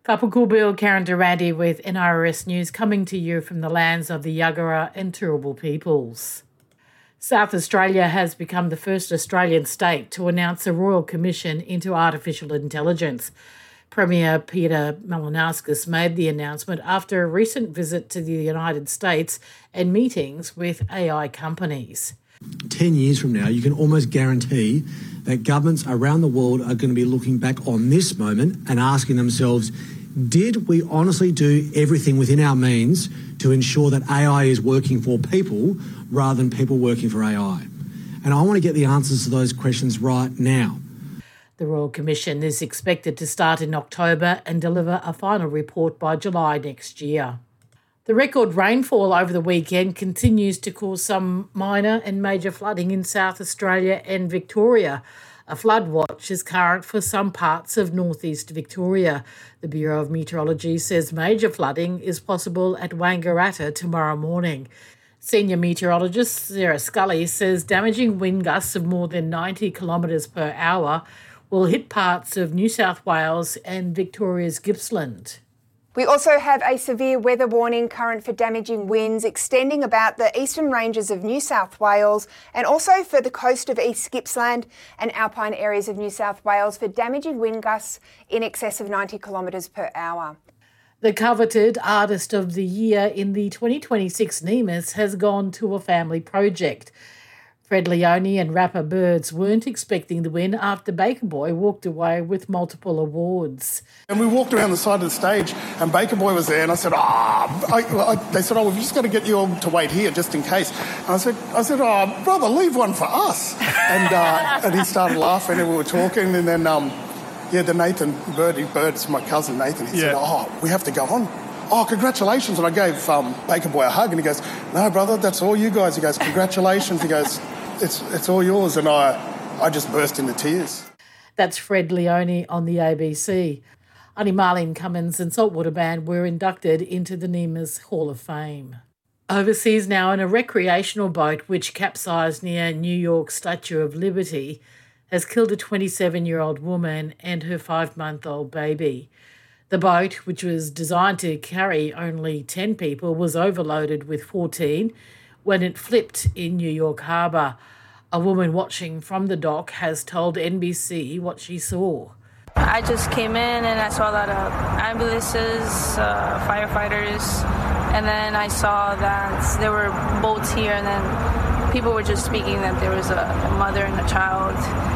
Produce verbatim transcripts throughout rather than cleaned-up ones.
Papakubil Karen Durante with N R S News, coming to you from the lands of the Yagara and Turrbal peoples. South Australia has become the first Australian state to announce a royal commission into artificial intelligence. Premier Peter Malinauskas made the announcement after a recent visit to the United States and meetings with A I companies. Ten years from now, you can almost guarantee that governments around the world are going to be looking back on this moment and asking themselves, did we honestly do everything within our means to ensure that A I is working for people rather than people working for A I? And I want to get the answers to those questions right now. The Royal Commission is expected to start in October and deliver a final report by July next year. The record rainfall over the weekend continues to cause some minor and major flooding in South Australia and Victoria. A flood watch is current for some parts of northeast Victoria. The Bureau of Meteorology says major flooding is possible at Wangaratta tomorrow morning. Senior meteorologist Sarah Scully says damaging wind gusts of more than ninety kilometres per hour will hit parts of New South Wales and Victoria's Gippsland. We also have a severe weather warning current for damaging winds extending about the eastern ranges of New South Wales and also for the coast of East Gippsland and alpine areas of New South Wales for damaging wind gusts in excess of ninety kilometres per hour. The coveted Artist of the Year in the twenty twenty-six NEMAs has gone to a family project. Fred Leone and rapper Birds weren't expecting the win after Baker Boy walked away with multiple awards. And we walked around the side of the stage and Baker Boy was there and I said, ah, oh, they said, oh, we've just got to get you all to wait here just in case. And I said, I said, oh, brother, leave one for us. And uh, and he started laughing and we were talking and then, um, yeah, the Nathan Bird, Bird's my cousin Nathan, he yeah. said, oh, we have to go on. Oh, congratulations. And I gave um, Baker Boy a hug and he goes, no, brother, that's all you guys. He goes, congratulations. He goes, It's it's all yours, and I I just burst into tears. That's Fred Leone on the A B C. Only Marlene Cummins and Saltwater Band were inducted into the NEMAs Hall of Fame. Overseas now, in a recreational boat which capsized near New York's Statue of Liberty has killed a twenty-seven-year-old woman and her five-month-old baby. The boat, which was designed to carry only ten people, was overloaded with fourteen when it flipped in New York Harbour. A woman watching from the dock has told N B C what she saw. I just came in and I saw a lot of ambulances, uh, firefighters, and then I saw that there were boats here, and then people were just speaking that there was a, a mother and a child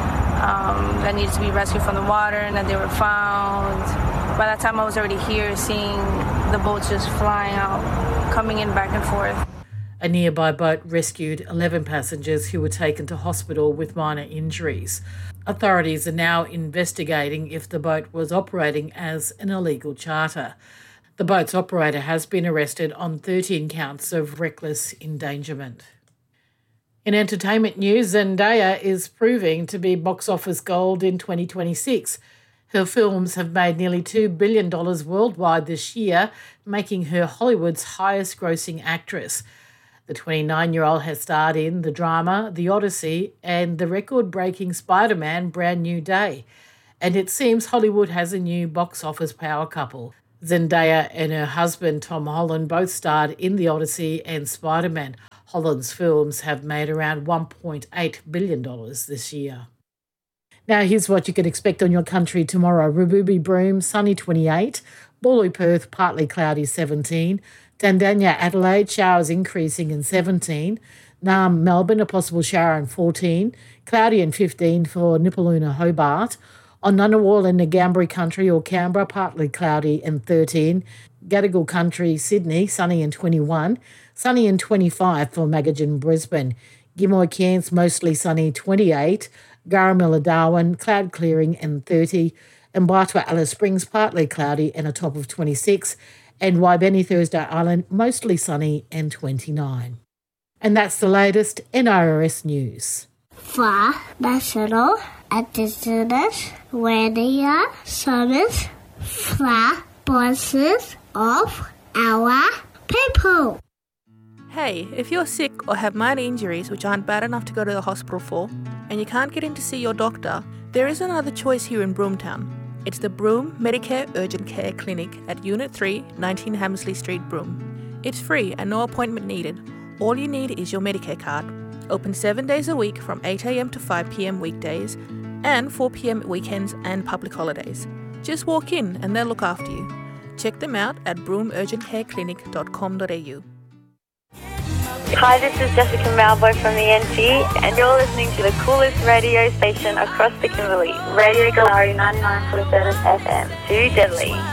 um, that needed to be rescued from the water and that they were found. By that time I was already here seeing the boats just flying out, coming in back and forth. A nearby boat rescued eleven passengers who were taken to hospital with minor injuries. Authorities are now investigating if the boat was operating as an illegal charter. The boat's operator has been arrested on thirteen counts of reckless endangerment. In entertainment news, Zendaya is proving to be box office gold in twenty twenty-six. Her films have made nearly two billion dollars worldwide this year, making her Hollywood's highest grossing actress. The twenty-nine-year-old has starred in the drama The Odyssey and the record-breaking Spider-Man Brand New Day. And it seems Hollywood has a new box office power couple. Zendaya and her husband Tom Holland both starred in The Odyssey and Spider-Man. Holland's films have made around one point eight billion dollars this year. Now here's what you can expect on your country tomorrow. Rububi Broome, sunny twenty-eight. Booly Perth, partly cloudy seventeen. Dandanya Adelaide, showers increasing in seventeen. Naarm Melbourne, a possible shower in fourteen. Cloudy and fifteen for Nipaluna Hobart. On Ngunnawal and Ngambri Country or Canberra, partly cloudy and thirteen. Gadigal Country, Sydney, sunny and twenty-one. Sunny and twenty-five for Magajan Brisbane. Gimoy Cairns, mostly sunny, twenty-eight. Garamilla Darwin, cloud clearing and thirty. And Mbatwa Alice Springs, partly cloudy and a top of twenty-six. And Waibeni Thursday Island, mostly sunny and twenty-nine. And that's the latest N R S News. For National Indigenous Radio Service, for voices of our people. Hey, if you're sick or have minor injuries which aren't bad enough to go to the hospital for, and you can't get in to see your doctor, there is another choice here in Broometown. It's the Broome Medicare Urgent Care Clinic at Unit three, nineteen Hammersley Street, Broome. It's free and no appointment needed. All you need is your Medicare card. Open seven days a week from eight a m to five p m weekdays and four p m weekends and public holidays. Just walk in and they'll look after you. Check them out at broome urgent care clinic dot com dot a u. Hi, this is Jessica Malboy from the N G, and you're listening to the coolest radio station across the Kimberley, Radio Galari ninety-nine point seven F M. Too deadly.